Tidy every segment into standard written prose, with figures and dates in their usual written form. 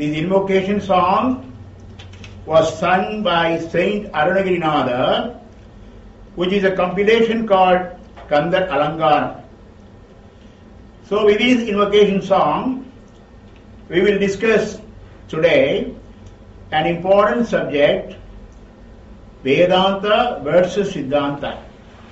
This invocation song was sung by Saint Arunagirinatha, which is a compilation called Kandar Alangaram. So with this invocation song, we will discuss today an important subject, Vedanta versus Siddhanta.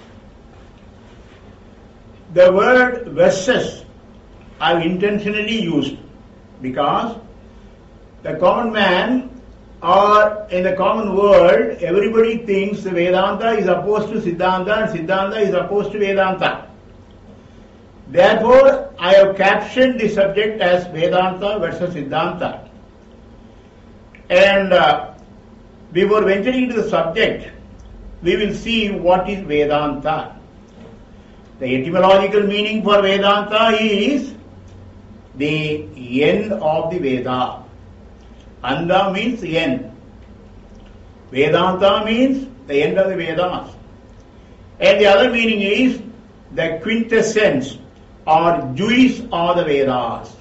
The word versus I've intentionally used because the common man or in the common world, everybody thinks the Vedanta is opposed to Siddhanta and Siddhanta is opposed to Vedanta. Therefore, I have captioned the subject as Vedanta versus Siddhanta. And before venturing into the subject, we will see what is Vedanta. The etymological meaning for Vedanta is the end of the Veda. Anda means end. Vedanta means the end of the Vedas. And the other meaning is the quintessence or juice of the Vedas.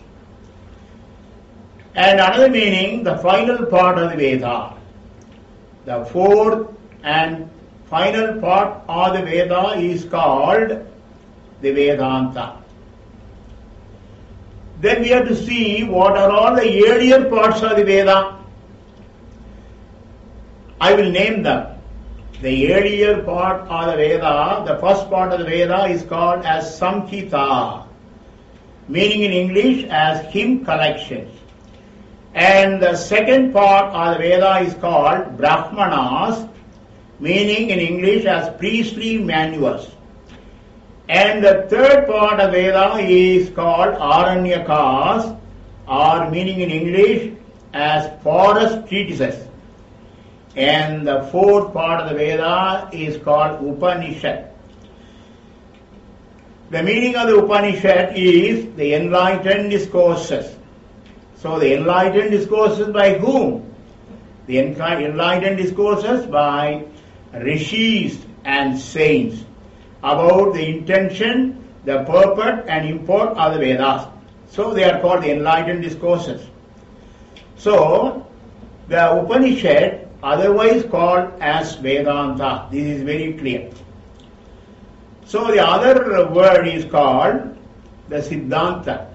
And another meaning, the final part of the Veda. The fourth and final part of the Veda is called the Vedanta. Then we have to see what are all the earlier parts of the Veda. I will name them. The earlier part of the Veda, the first part of the Veda is called as Samhita, meaning in English as hymn collections. And the second part of the Veda is called Brahmanas, meaning in English as priestly manuals. And the third part of Veda is called Aranyakas, or meaning in English as forest treatises. And the fourth part of the Veda is called Upanishad. The meaning of the Upanishad is the enlightened discourses. So the enlightened discourses by whom? The enlightened discourses by rishis and saints about the intention, the purport and import of the Vedas. So they are called the enlightened discourses. So the Upanishad, otherwise called as Vedanta, this is very clear. So the other word is called the Siddhanta.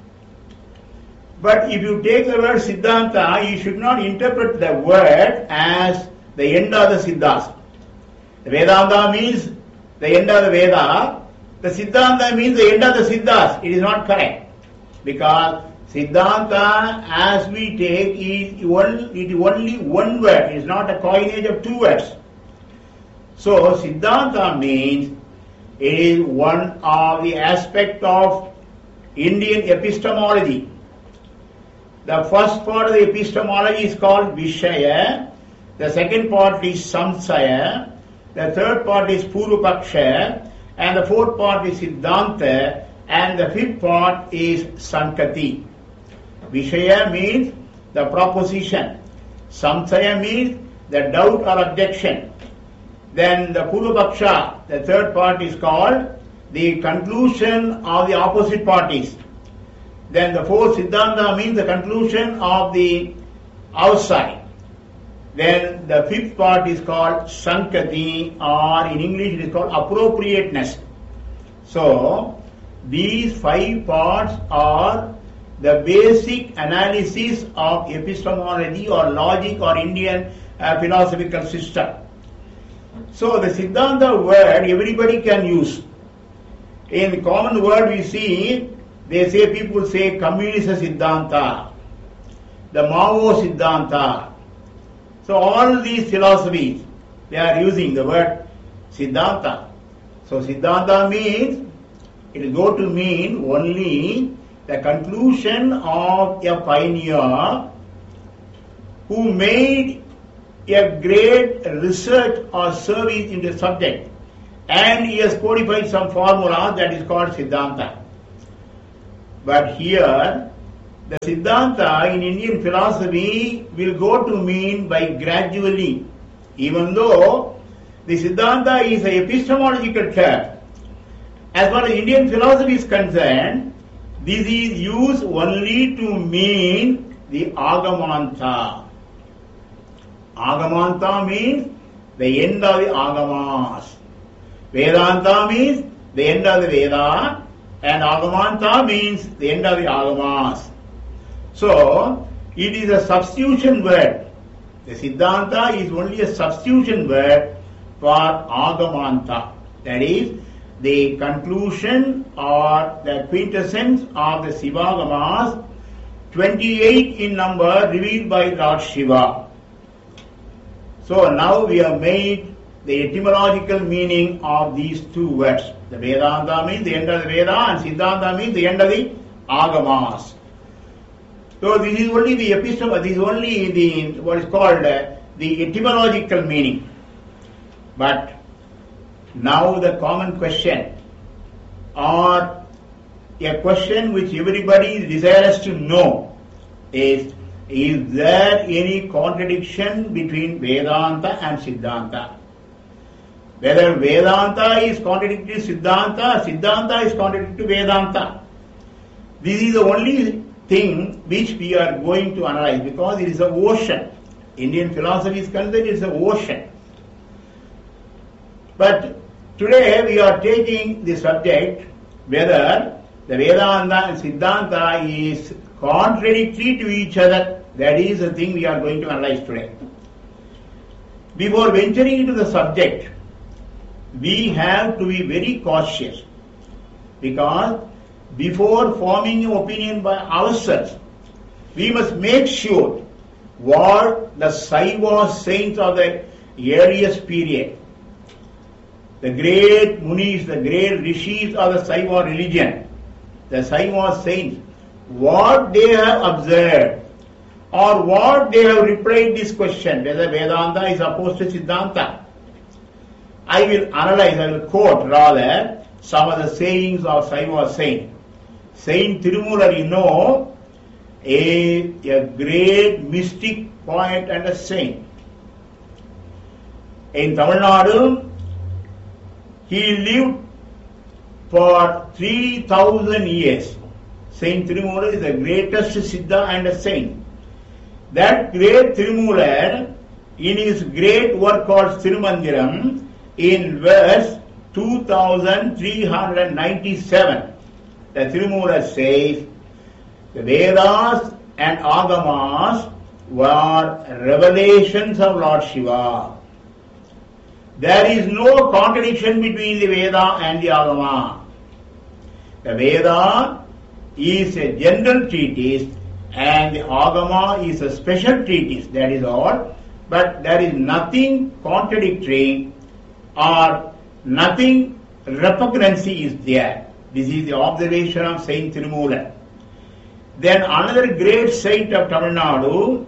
But if you take the word Siddhanta, you should not interpret the word as the end of the Siddhas. The Vedanta means the end of the Veda. The Siddhanta means the end of the Siddhas. It is not correct. Because Siddhanta, as we take, it is only one word. It is not a coinage of two words. So Siddhanta means it is one of the aspects of Indian epistemology. The first part of the epistemology is called Vishaya. The second part is Samsaya. The third part is Purupaksha. And the fourth part is Siddhanta. And the fifth part is Sankati. Vishaya means the proposition. Samsaya means the doubt or objection. Then the Purupaksha, the third part is called the conclusion of the opposite parties. Then the fourth Siddhanta means the conclusion of the outside. Then the fifth part is called Sankati, or in English it is called appropriateness. So these five parts are the basic analysis of epistemology or logic or Indian philosophical system. So the Siddhanta word everybody can use. In the common word we see, people say Communist Siddhanta, the Mao Siddhanta. So all these philosophies, they are using the word Siddhanta. So Siddhanta means, it will go to mean only the conclusion of a pioneer who made a great research or service in the subject, and he has codified some formula that is called Siddhanta. But here, the Siddhanta in Indian philosophy will go to mean by gradually, even though the Siddhanta is an epistemological term. As far as Indian philosophy is concerned, this is used only to mean the Agamanta. Agamanta means the end of the Agamas. Vedanta means the end of the Veda, and Agamanta means the end of the Agamas. So, it is a substitution word. The Siddhanta is only a substitution word for Agamanta. That is, the conclusion or the quintessence of the Sivagamas, 28 in number, revealed by Lord Shiva. So now we have made the etymological meaning of these two words. The Vedanta means the end of the Veda, and Siddhanta means the end of the Agamas. So this is only the episteme, this is only the what is called the etymological meaning. But now the common question, or a question which everybody is desirous to know, is there any contradiction between Vedanta and Siddhanta? Whether Vedanta is contradictory to Siddhanta, Siddhanta is contradictory to Vedanta. This is the only thing which we are going to analyze, because it is an ocean. Indian philosophy is considered it is an ocean. But today we are taking the subject whether the Vedanta and Siddhanta is contradictory to each other. That is the thing we are going to analyze today. Before venturing into the subject, we have to be very cautious, because before forming an opinion by ourselves, we must make sure what the Saiva saints of the earliest period, the great Munis, the great Rishis of the Saiva religion, the Saiva saints, what they have observed or what they have replied this question, whether Vedanta is opposed to Siddhanta. I will analyze, I will quote rather some of the sayings of Saiva saints. Saint Tirumular, you know, a great mystic poet and a saint. In Tamil Nadu, he lived for 3,000 years. Saint Tirumular is the greatest Siddha and a saint. That great Tirumular, in his great work called Thirumandiram, in verse 2397, the Tirumular says, the Vedas and Agamas were revelations of Lord Shiva. There is no contradiction between the Veda and the Agama. The Veda is a general treatise and the Agama is a special treatise, that is all. But there is nothing contradictory or nothing repugnancy is there. This is the observation of Saint Tirumular. Then another great saint of Tamil Nadu,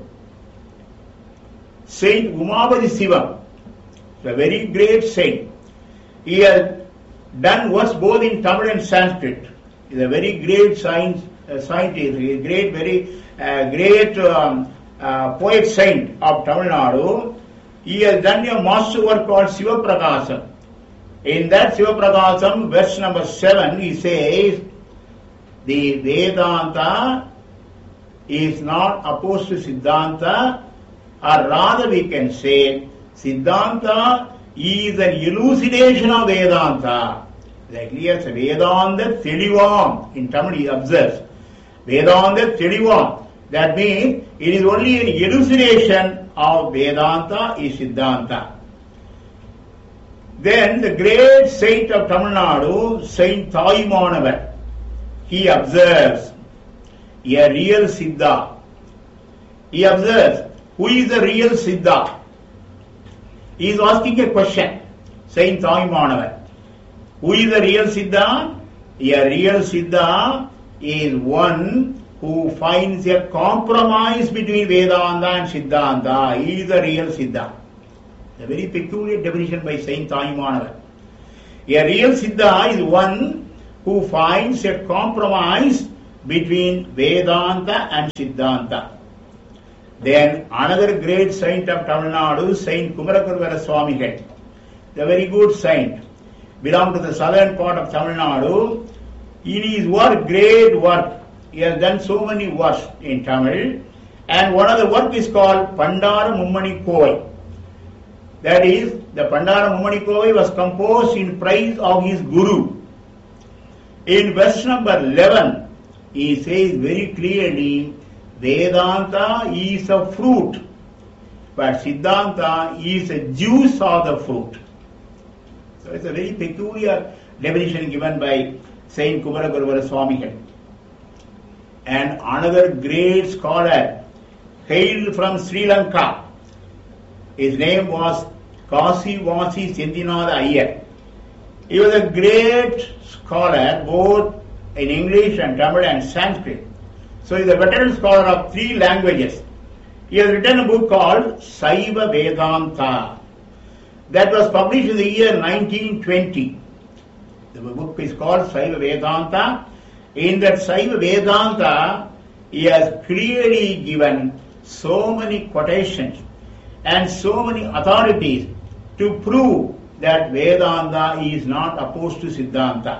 Saint Umabadi Sivam, a very great saint. He has done works both in Tamil and Sanskrit. He is a very great scientist, a great, very great poet saint of Tamil Nadu. He has done a master work called Siva Prakasam. In that Siva Prakasam, verse number 7, he says, the Vedanta is not opposed to Siddhanta, or rather we can say, Siddhanta is an elucidation of Vedanta. Exactly as Vedanta Thelivam, in Tamil he observes. Vedanta Thelivam. That means it is only an elucidation of Vedanta is Siddhanta. Then the great saint of Tamil Nadu, Saint Thaimanavar, he observes a real Siddha. He observes, who is the real Siddha? He is asking a question, Saint Thaimanavar. Who is the real Siddha? A real Siddha is one who finds a compromise between Vedanta and Siddhanta. He is the real Siddha. A very peculiar definition by Saint Thaimanavar. A real Siddha is one who finds a compromise between Vedanta and Siddhanta. Then another great saint of Tamil Nadu, Saint Kumarakurvara Swamigal, the very good saint, belonged to the southern part of Tamil Nadu. In his work, great work, he has done so many works in Tamil. And one of the work is called Pandara Mummani Kovai. That is, the Pandara Mummani Kovai was composed in praise of his Guru. In verse number 11, he says very clearly, Vedanta is a fruit, but Siddhanta is a juice of the fruit. So it's a very peculiar definition given by Saint Kumaraguruvara Swamigal. And another great scholar hailed from Sri Lanka. His name was Kasivasi Sendinatha Iyer. He was a great scholar both in English and Tamil and Sanskrit. So he is a veteran scholar of 3 languages. He has written a book called Saiva Vedanta. That was published in the year 1920. The book is called Saiva Vedanta. In that Saiva Vedanta, he has clearly given so many quotations and so many authorities to prove that Vedanta is not opposed to Siddhanta.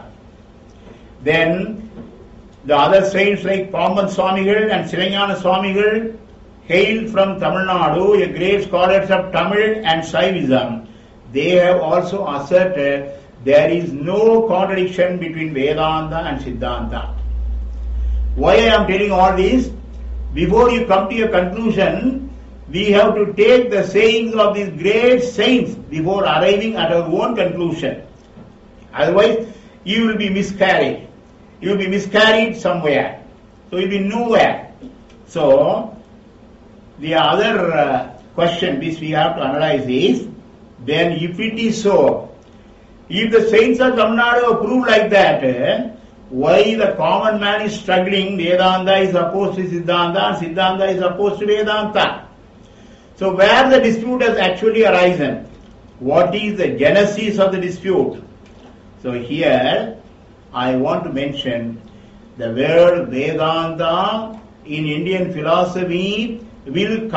Then the other saints like Pamban Swamigal and Sivanyana Swamigal hailed from Tamil Nadu, a great scholars of Tamil and Saivism. They have also asserted there is no contradiction between Vedanta and Siddhanta. Why I am telling all this? Before you come to a conclusion, we have to take the sayings of these great saints before arriving at our own conclusion. Otherwise, you will be miscarried. You will be miscarried somewhere. So you will be nowhere. So, the other question which we have to analyze is, then if it is so, if the saints of Tamil Nadu prove like that, why the common man is struggling? Vedanta is opposed to Siddhanta and Siddhanta is opposed to Vedanta. So where the dispute has actually arisen? What is the genesis of the dispute? So here I want to mention the word Vedanta in Indian philosophy will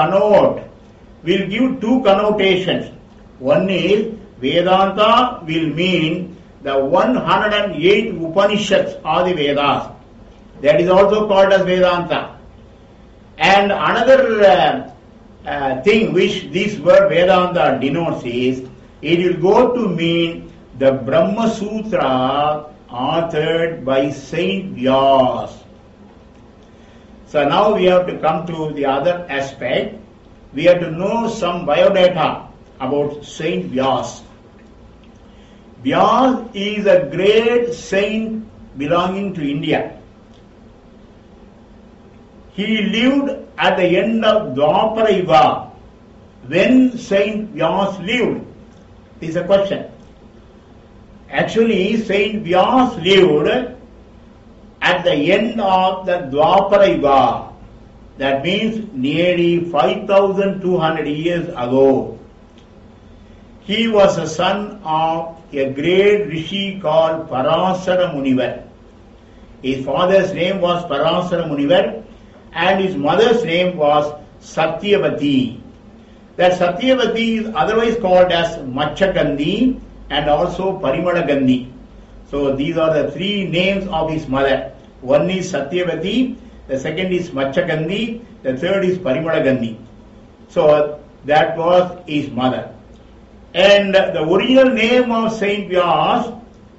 give 2 connotations. One is Vedanta will mean the 108 Upanishads are the Vedas. That is also called as Vedanta. And another thing which this word Vedanta denotes is, it will go to mean the Brahma Sutra authored by Saint Vyas. So now we have to come to the other aspect. We have to know some biodata about Saint Vyas. Vyas is a great saint belonging to India. He lived at the end of Dwapara Yuga. When Saint Vyas lived is a question. Actually, Saint Vyas lived at the end of the Dwapara Yuga. That means nearly 5,200 years ago. He was a son of a great rishi called Parasara Munivar. His father's name was Parasara Munivar and his mother's name was Satyavati. That Satyavati is otherwise called as Machakandi and also Parimalagandhi. So these are the 3 names of his mother. One is Satyavati, the second is Machakandi, the third is Parimalagandhi. So that was his mother. And the original name of Saint Vyas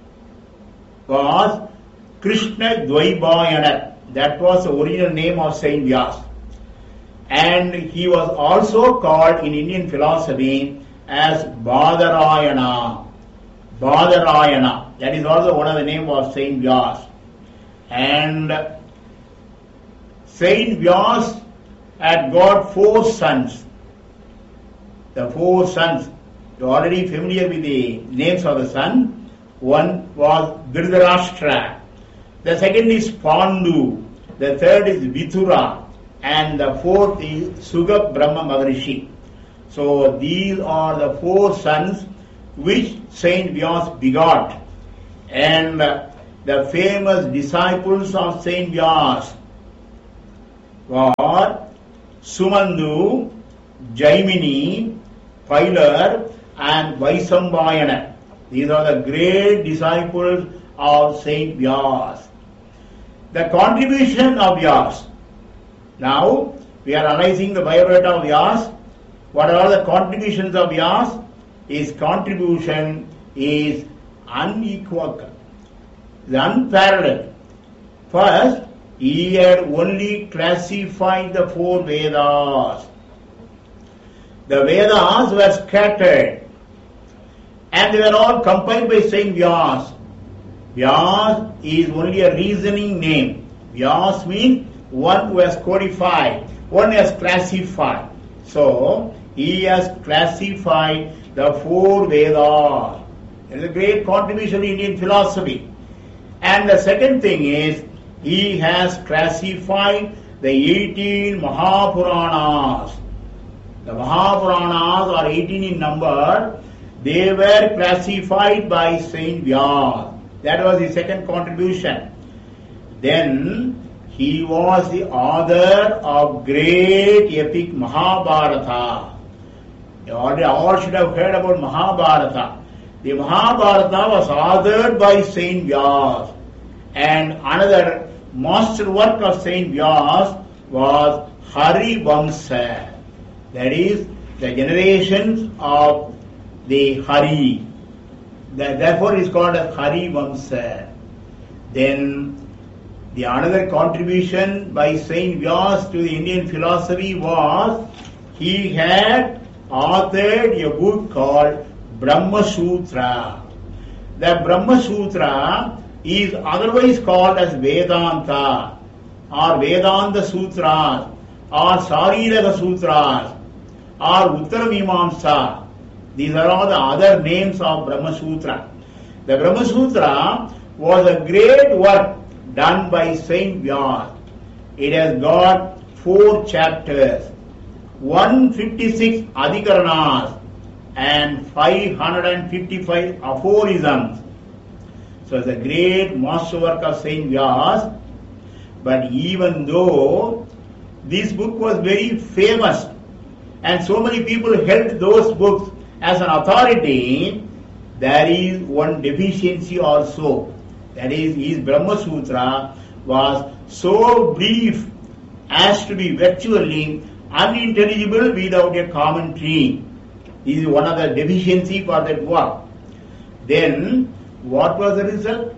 was Krishna Dvaibayana. That was the original name of Saint Vyas. And he was also called in Indian philosophy as Badarayana. Badarayana. That is also one of the names of Saint Vyas. And Saint Vyas had got 4 sons. The 4 sons. You are already familiar with the names of the son. One was Dhritarashtra. The second is Pandu. The third is Vithura. And the fourth is Sugha Brahma Maharishi. So these are the 4 sons which Saint Vyas begot. And the famous disciples of Saint Vyas were Sumandu, Jaimini, Pilar, and Vaisambhayana. These are the great disciples of Saint Vyas. The contribution of Vyas. Now, we are analyzing the biodata of Vyas. What are the contributions of Vyas? His contribution is unequivocal, unparalleled. First, he had only classified the 4 Vedas. The Vedas were scattered and they were all compiled by Saint Vyas. Vyas is only a reasoning name. Vyas means one who has codified, one has classified. So, he has classified the 4 Vedas. It is a great contribution to Indian philosophy. And the second thing is, he has classified the 18 Mahapuranas. The Mahapuranas are 18 in number. They were classified by Saint Vyas. That was his second contribution. Then he was the author of great epic Mahabharata. You all should have heard about Mahabharata. The Mahabharata was authored by Saint Vyas. And another master work of Saint Vyas was Harivamsa. That is the generations of the Hari. Therefore it is called as Harivamsa. Then the another contribution by Saint Vyas to the Indian philosophy was he had authored a book called Brahma Sutra. The Brahma Sutra is otherwise called as Vedanta or Vedanta Sutras or Sariraka Sutras or Uttaramimamsa. These are all the other names of Brahma Sutra. The Brahma Sutra was a great work done by Saint Vyas. It has got 4 chapters, 156 adhikaranas and 555 aphorisms. So it's a great masterwork of Saint Vyas. But even though this book was very famous and so many people held those books as an authority, there is one deficiency also. That is, his Brahma Sutra was so brief as to be virtually unintelligible without a commentary. This is one of the deficiency for that work. Then, what was the result?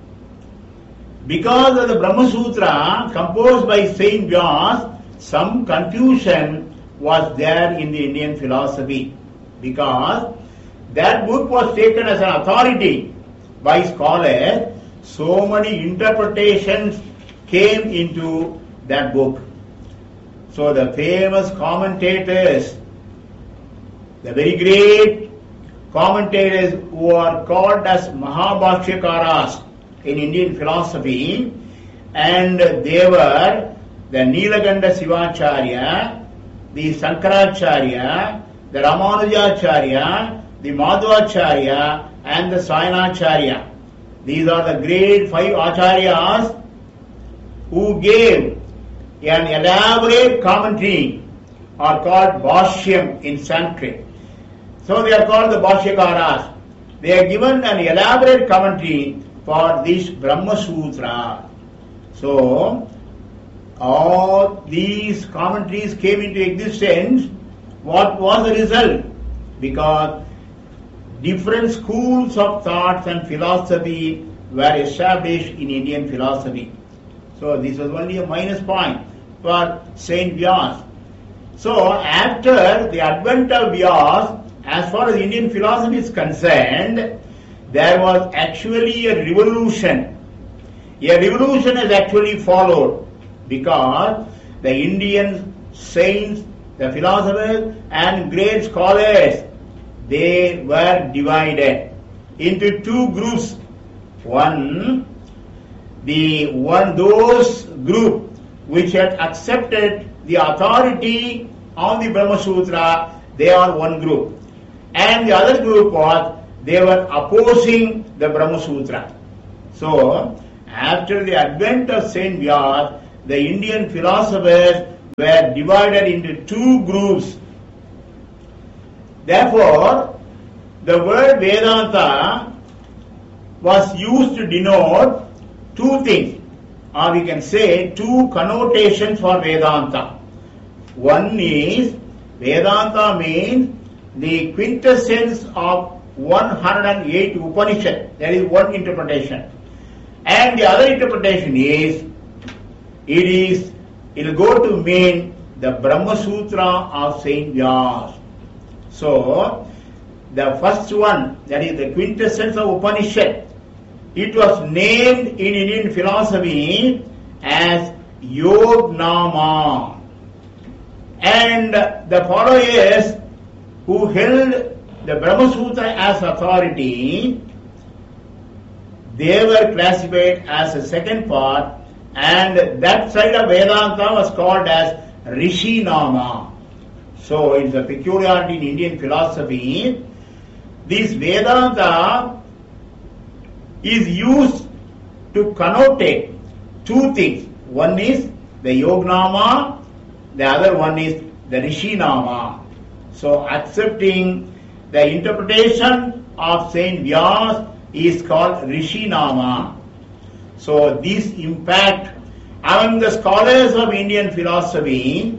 Because of the Brahma Sutra composed by Saint Vyas, some confusion was there in the Indian philosophy. Because that book was taken as an authority by scholars, so many interpretations came into that book. So the famous commentators, the very great commentators who are called as Mahabhashyakaras in Indian philosophy, and they were the Nilakanda Sivacharya, the Sankaracharya, the Ramanujacharya, the Madhvacharya, and the Sayanacharya. These are the great 5 acharyas who gave an elaborate commentary, are called Bhashyam in Sanskrit. So they are called the Bhashyakaras. They have given an elaborate commentary for this Brahma Sutra. So all these commentaries came into existence. What was the result? Because different schools of thoughts and philosophy were established in Indian philosophy. So this was only a minus point for Saint Vyas. So after the advent of Vyas, as far as Indian philosophy is concerned, there was actually a revolution. A revolution has actually followed because the Indian saints, the philosophers and great scholars, they were divided into 2 groups. Those group which had accepted the authority of the Brahma Sutra, they are one group. And the other group was, they were opposing the Brahma Sutra. So, after the advent of Saint Vyas, the Indian philosophers were divided into 2 groups. Therefore, the word Vedanta was used to denote 2 things, or we can say 2 connotations for Vedanta. One is, Vedanta means the quintessence of 108 Upanishad. That is one interpretation. And the other interpretation is, it will go to mean the Brahma Sutra of Saint Vyas. So, the first one, that is the quintessence of Upanishad, it was named in Indian philosophy as Yognama. And the followers who held the Brahma Sutra as authority, they were classified as a second part, and that side of Vedanta was called as Rishi Nama. So it's a peculiarity in Indian philosophy. This Vedanta is used to connotate two things. One is the Yognama, the other one is the Rishi Nama. So accepting the interpretation of Saint Vyas is called Rishi Nama. So this impact among the scholars of Indian philosophy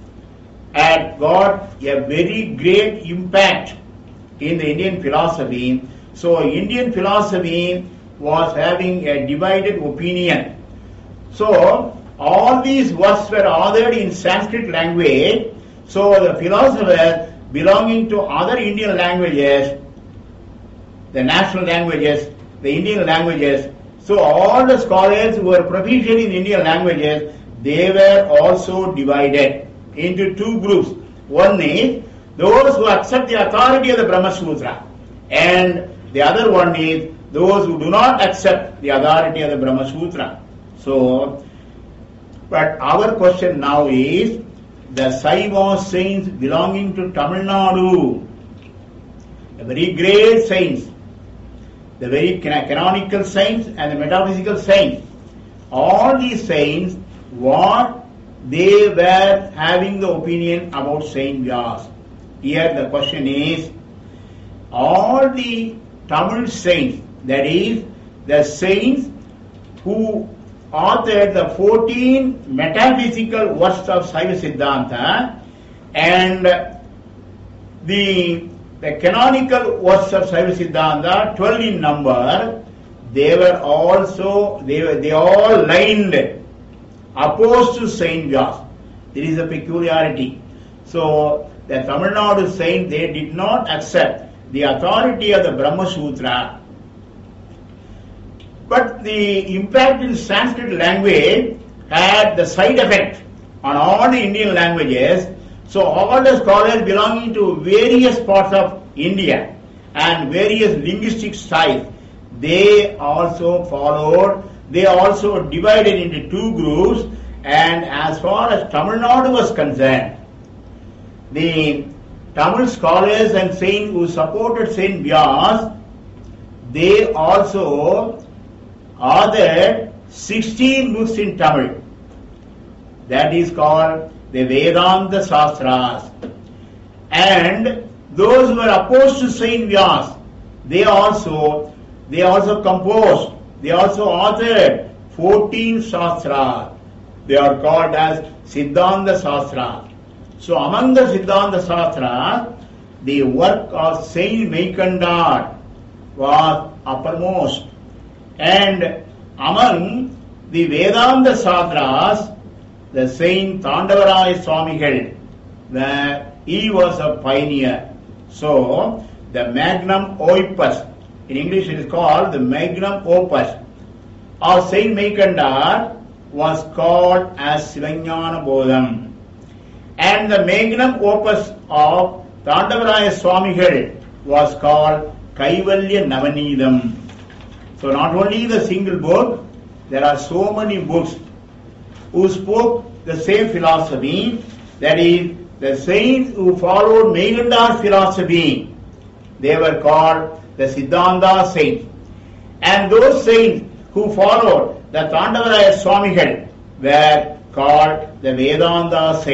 had got a very great impact in the Indian philosophy. So Indian philosophy was having a divided opinion. So all these works were authored in Sanskrit language. So the philosophers belonging to other Indian languages, the national languages, the Indian languages, so all the scholars who were proficient in Indian languages, they were also divided into two groups. One is those who accept the authority of the Brahma Sutra, and the other one is those who do not accept the authority of the Brahma Sutra. So, but our question now is, the Saiva saints belonging to Tamil Nadu, the very great saints, the very canonical saints and the metaphysical saints, all these saints, what they were having the opinion about Saint Vyas. Here the question is, all the Tamil saints, that is, the saints who authored the 14 metaphysical works of Saiva Siddhanta and the canonical works of Saiva Siddhanta, 12 in number, they all lined opposed to Saint Vyas. There is a peculiarity. So the Tamil Nadu saint, they did not accept the authority of the Brahma Sutra. But the impact in Sanskrit language had the side effect on all the Indian languages. So all the scholars belonging to various parts of India and various linguistic styles, they also followed, they also divided into two groups. And as far as Tamil Nadu was concerned, the Tamil scholars and saints who supported Saint Vyas, they also authored 16 books in Tamil. That is called the Vedanta Sastras. And those who were opposed to Saint Vyas, they also composed, they also authored 14 Shastras. They are called as Siddhanta Shastras. So among the Siddhanta Shastras, the work of Saint Meykandar was uppermost. And among the Vedanta Shastras, the Saint Tandavaraya Swamigal, he was a pioneer. So the magnum opus, in English it is called the magnum opus of Saint Meykandar, was called as Sivajnana Bodham. And the magnum opus of Tandavaraya Swamigal was called Kaivalya Navanidam. So not only the single book, there are so many books who spoke the same philosophy, that is, the saints who followed Meykandar's philosophy, they were called the Siddhanta saints. And those saints who followed the Tandavaraya Swamigal were called the Vedanta saints.